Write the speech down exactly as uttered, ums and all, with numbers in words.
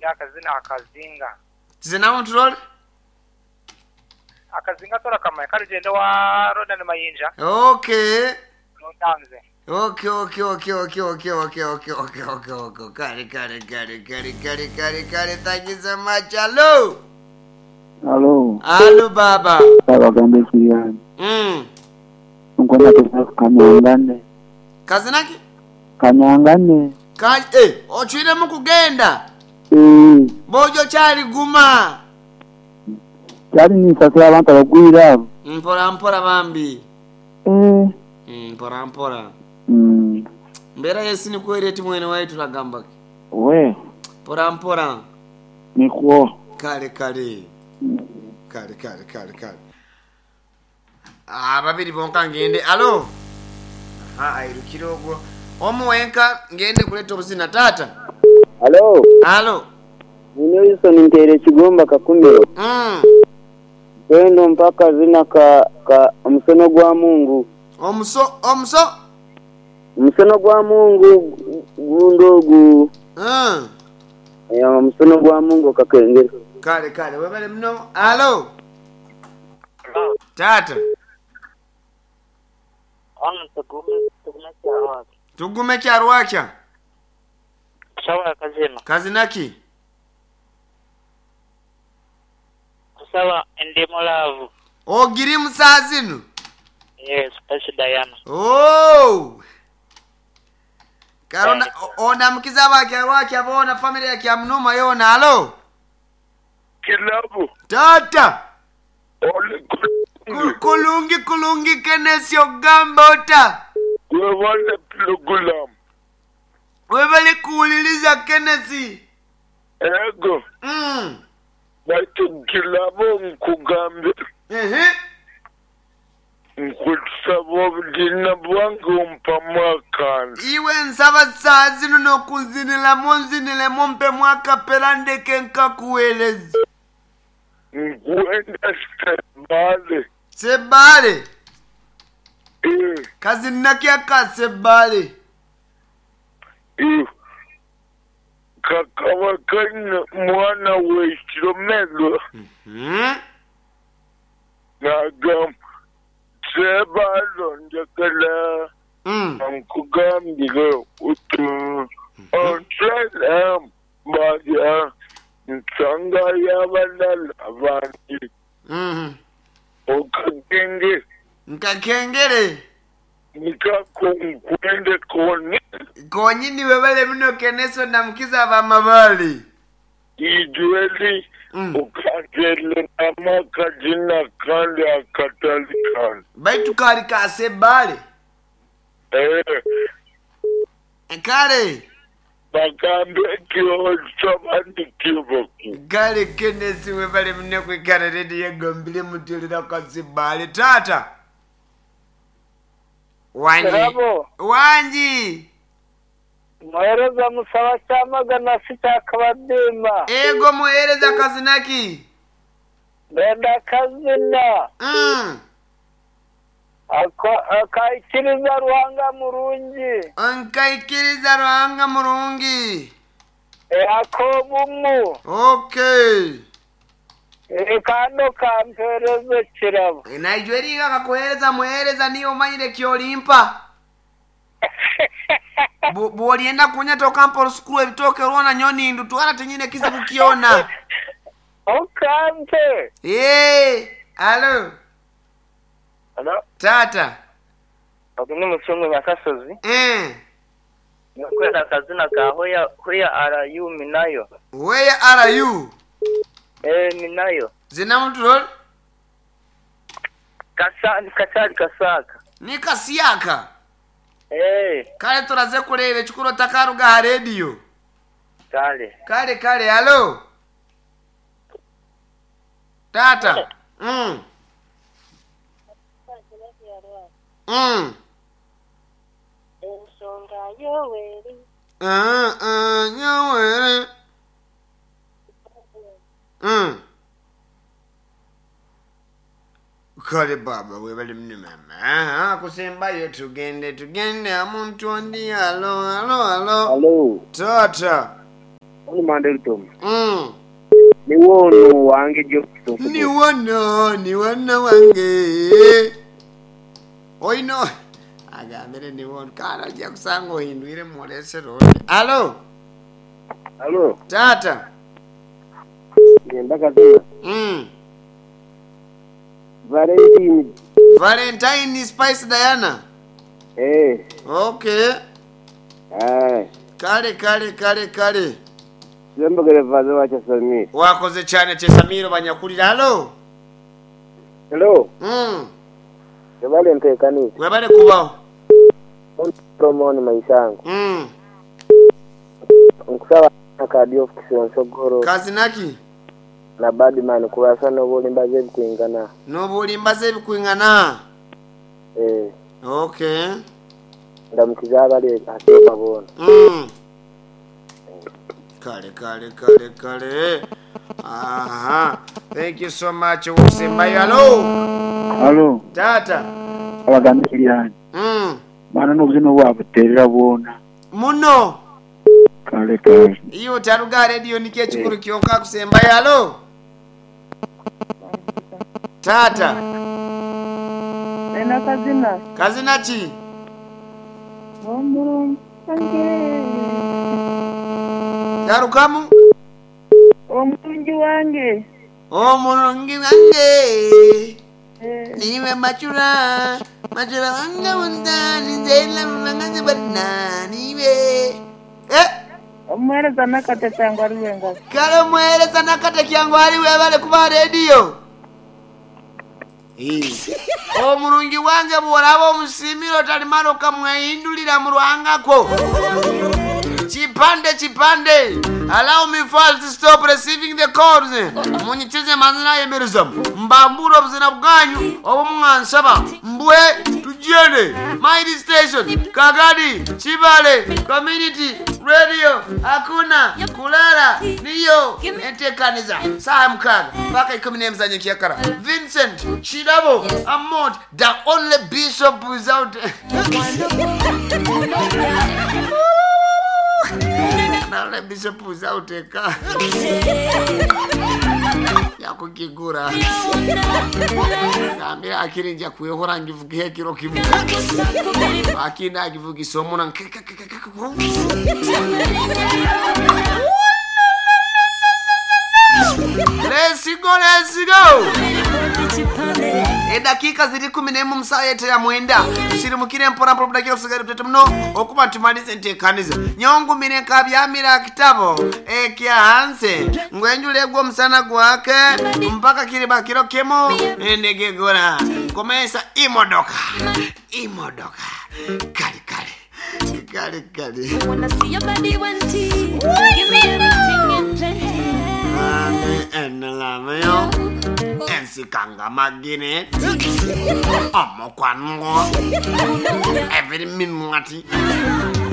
gira akazina akazinga. Zina muntu lole? Akazinga tora kama kali jende wa roda na mayinja. Okay. Nondanze. Okay, okay, okay, okay, okay, okay, okay, okay, okay, okay. Kari, kari, kari, kari, kari, kari, kari. Thank you so much. Hello. Hello. Hello, Baba. Baba gambe kiyani. Mm. Ngona to kanyangane. Kazinaki? Kanyangane. Ka eh, ochire mu kugenda. Eh. Bojo chali guma. Chali ni sasa abantu bagwira. Mpora mpora bambi. Eh. Mpora mpora. Mm. Mbera yesi ni kweli mwene waitu lagamba. We. Pora mpora. Nikuo. Kale kale. Kale kale kale kale. Ah babiri bonka ngende. Allo. Ah airukire ogwo. Omuwenka ngende kuleta obuzina tata. Hello. Allo. Nino iso nintere kigomba kakumiro. Mm. Wendo mpaka zina ka ka msono gwa Mungu. Omso omso. Msono gwa Mungu gundogu. Mm. Ya msono gwa Mungu kakengere. Kale kale webale mno. Allo. Hello. Tata. Ono tugume tugume cyarwa. Tugume cyarwakya. Sawa akazina. Kazinaki. Sawa ndimo lavu. Ogiri musazinu. Yes, Pasi Diana. Oh. Karona ona mkiza baki arwaki abona family yake amnuma yona. Allo. Kilabu. Tata. Ole kulungi kulungi kenesi ogambota. wewale plugulam. Webale kuuliliza kenesi. Ego. Mm. Baitu kilabu mkugambe. Ehe. Nkusabo dina bwangu mpamakani. Iwe nsaba sazinu no kuzinila monzinile mompe mwaka pelande kenka kuelezi. Nkwenda sebale. Sebale. Eh. Kazi nakia ka sebale. Eh. Kakawa kanya mwana we kilomelo. Mhm. Nagam. Sebalo njekala. Mm. Nkugambile utu. Ontrelem. Badia. Nsanga yabalala abandi. Mhm. Okagenge. Nkakengere. Nikako nkwende kone. Konyi ni webale mno keneso na mkiza bamabali. Ijueli. Mm. Ukatele namaka jina kandi akatalikani. Baitu kari ka sebale. Eh. Kare. Bakambe kiyo sabandi kiboki. Kare kenesi webale mno kwikara redi ya gombile mutulida ka sebale. Tata. Wanji. Bravo. Wanji. Mwereza musaba cyamagana sita kabadema. Ego muhereza kazinaki. Benda kazina. Mm. Aka akaikiriza ruhanga murungi. Ankaikiriza ruhanga murungi. E akobumu. Okay. E kando kampereze kirabo. Nigeria kakuhereza muhereza niyo manyire kyolimpa. Bu bolienda kunya to campus school ebitoke rona nyoni ndu twara tenyine kizibu kiona. Okante. Eh, allo. Hello. Tata. Ogini musongo bakasozi. Eh. Nakwenda kazina ka hoya hoya are you minayo. Where are you? Eh minayo. Zina mtu rol? Kasa kasali kasaka. Ni kasiyaka. Eh. Kale turaze kurebe chukuro takaruga ha radio. Kale. Kale kale allo. Tata. Mm. Mm. Ensonga yoweri. Ah ah yoweri. Mm. Kale baba webale mni mama. Ah kusemba yo tugende tugende amuntu ndi allo allo allo. Hello. Tata. Oni Mandelton. Mm. Ni wono wange Jokson. Ni wono, ni wono wange. Oino. Agambere ni wono kana je kusango hindwire molese rodi. Allo. Allo. Tata. Yenda kazina. Mm. Valentine. Valentine Spice Diana. Eh. Okay. Ah. Kale kale kale kale. Zembogere vazo wacha Samir. Wakoze cyane che Samiro banyakurira. Allo. Hello. Mm. Yabale ntekani. Webale kubaho. Promoni maishangu. Mm. Nkusaba kadi of kisonsogoro. Kazi naki? Na badman kuwasa no bulimba zebi kuingana. No bulimba zebi kuingana. Eh. Okay. Ndamukizaga le atoba bona. Mm. Kale kale kale kale. Aha. Thank you so much Usembayo. Hello. Hello. Tata. Abagandikiranye. Mm. Mana n'ubuzino bwabuterera bona. Muno. Kale kale. Iyo taruga radio nikiye chikuru kionka Kusembayo. Hello. Tata. Nena kazina. Kazina chi? Omuru wange. Tarukamu? Omungi wange. Omurungi wange. Eh. Niwe machura. Machura wanga wanda nzela manga bana niwe. Eh? Omwere zana kateta ngwari wenga. Kale mwere zana kate kyangwari webale kuba radio. Eh. Omurungi wange bworabo musimiro talimaro kamwehindulira mu rwangako. Chipande chipande. Allow me first to stop receiving the calls. Munyichize mazina yemerezam. Mbamburo buzina bwanyu obumwansaba. Mbwe tujene. Mighty Station, Kagadi, Chibale, Community Radio, Akuna, Kulala, Niyo, Entekaniza, Sam Kag, Baka ikumi mzanye kiakara. Vincent, Chidabo, Amot, the only bishop without Nale bishop without a car. Yako kigura. Kambi akiri nja kuehora ngivuge kiro kibu. Akina ngivugi somo na Let's go, let's go. E dakika ziri kumi n'imwe musayete ya mwenda. Usiri mukire mpora mpora dakika usigari mtoto mno. Okuba tumalize ntekaniza. Nyongu mine kabyamira kitabo. E kia hanse. Ngwenjule gwo msana gwake. Mpaka kiriba kiro kemo. Ndege gora. Komesa imodoka. Imodoka. Kali kali. Kali kali. I wanna see your body when tea. Give me everything in plenty. Enelamayo Ensikanga magine Omo kwango Every minute